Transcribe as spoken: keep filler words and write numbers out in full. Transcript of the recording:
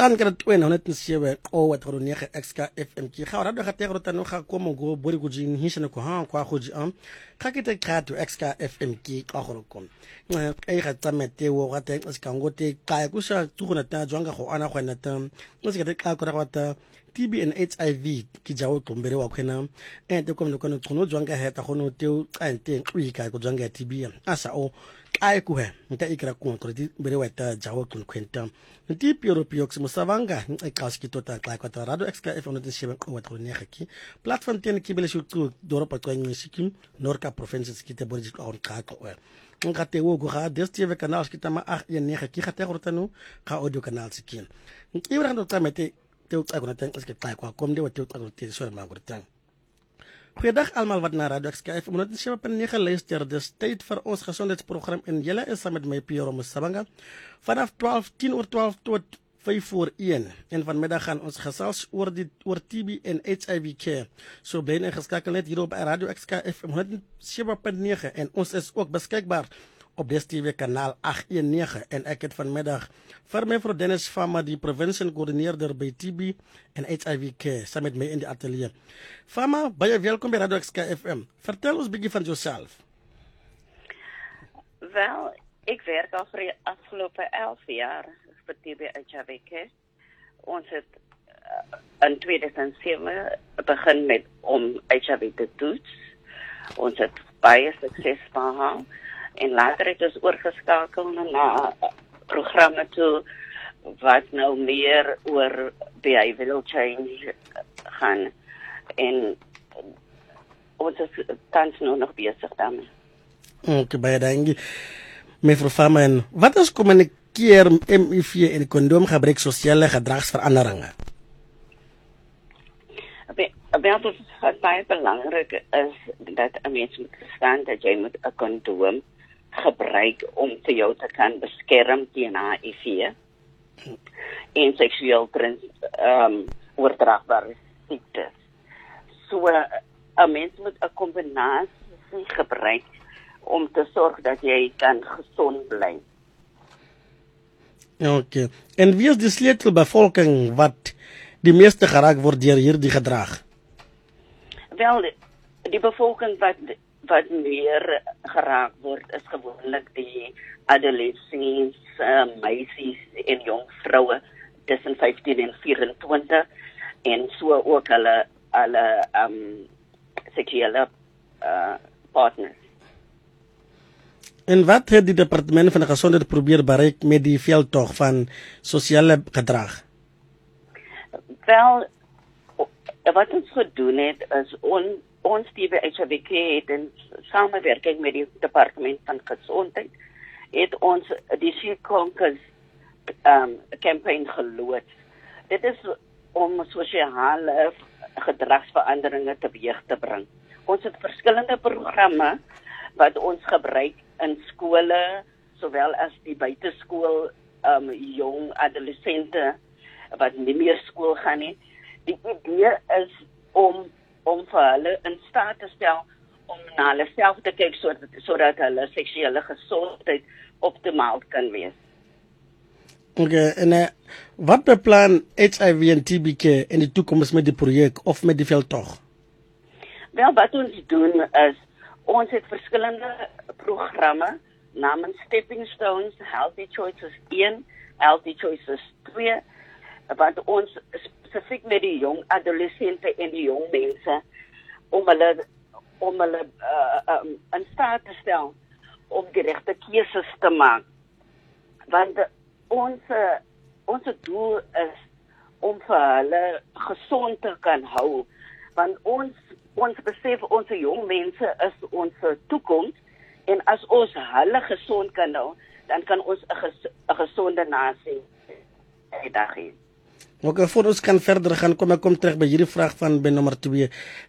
kan ka twen honet nsiwe o wat ro ne X K F M ki ga ra ga te ro tano ga ko mo go bori go jin hisene ko ha kwa go ji am ga ke te ka to X K F M ki ka go ko e ga tsamete wo ga te ska ngote ka ku sha tu go na ta jwanga go ana go na ta mo se ka te ka ko ra ga ta T B and H I V ki jawo tombere wa khena e te ko no ko no tsono jwanga heta go no te o ante o ika go jwanga T B asa o kai ku he nta ikra ku ko ti bere wa ta jawo kun kwenta nti piro pio mo savanga e kaski tota ka ka ta radio X K F M no shebe ko wa to ne khaki platform ten ki bele shutu doro pa kwa nyi sikim norka provinces ki te borji ko ka ko nka te wo go ga D S T V canal ki ta ma a ye ne khaki khate go tanu ka audio canal sikin nki wra ndo tamete te utsa ko na tan eske ta kwa kom de wa te utsa ko te so ma go tan Goeiedag almal wat na Radio X K F M net sy op nege luister. Dis tyd vir ons gesondheidsprogram en julle is saam met my Piero Musabanga vanaf twaalf tien oor twaalf tot vyf voor een en vanmiddag gaan ons gesels oor die oor T B en H I V care. So bly ingeskakel net hier op Radio X K F M net sewe punt nege en ons is ook beskikbaar op D S T V kanaal agt een nege en ek het vanmiddag vir my vrou Dennis Fama die provinsie koördineerder by T B en H I V care saam met my in die atelier. Fama, baie welkom by Radio X K F M. Vertel ons bietjie van jouself. Wel, ek werk al vir die afgelope elf jaar vir T B H I V care. Ons het uh, in tweeduisend sewe begin met om H I V te toets. Ons het baie sukses behaal. En later het ons oorgeskakel na programme toe wat nou meer oor behavioral change gaan. En ons is tans nou nog bezig daarmee. Oké, baie dankie. Mevrou Fama, en wat is communiceer M I V en condoomgebruik sosiale gedragsveranderinge? Wel, wat baie belangrik is dat 'n mens moet verstaan dat jy moet 'n kondoom gebruik om vir jou te kan beskerm teen H I V en seksueel trans um, oordraagbare siektes. So 'n mens moet 'n kombinasie gebruik om te sorg dat jy kan gesond bly. Oké. En wie is die sleutelbevolking wat die meeste geraak word deur hierdie gedrag? Wel, die bevolking wat wat meer geraak word is gewoonlik die adolescents, uh, meisies en jong vroue tussen vyftien en vyf-en-twintig en so ook hulle hulle um, seksuele uh, partners. En wat het die departement van gesondheid probeer bereik met die veldtog van sosiale gedrag? Wel, wat ons gedoen het is on, ons T B H I V care het in samenwerking met die departement van gesondheid het ons die She Conquers um, campaign geloods. Dit is om sosiale gedragsveranderinge teweeg te bring. Ons het verskillende programme wat ons gebruik in skole, sowel as die buiteskool um, jong adolessente wat nie meer skool gaan nie. Die idee is om om vir hulle in staat te stel om na hulle self te kyk sodat sodat hulle seksuele gesondheid optimaal kan wees. Okay, en uh, wat beplan H I V en T B care in die toekoms met die projek of met die veldtog? Wel, wat ons doen is ons het verskillende programme namens Stepping Stones, Healthy Choices een, Healthy Choices twee, wat ons spesifiek met die jong adolessente en die jong mense om hulle om hulle uh, um, in staat te stel om die regte keuses te maak. Want uh, ons uh, ons doel is om vir hulle gesond te kan hou. Want ons ons besef ons jong mense is ons toekoms en as ons hulle gesond kan hou, dan kan ons 'n ges, gesonde nasie hê. Ook voor ons kan verder gaan, kom ek kom terug by hierdie vraag van by nommer twee.